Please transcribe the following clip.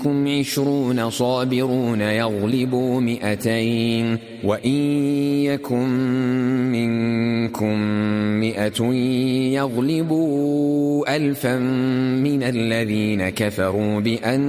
منكم 20 صابرون يغلبوا 200 وإن يكن منكم 100 يغلبوا 1000 من الذين كفروا بأن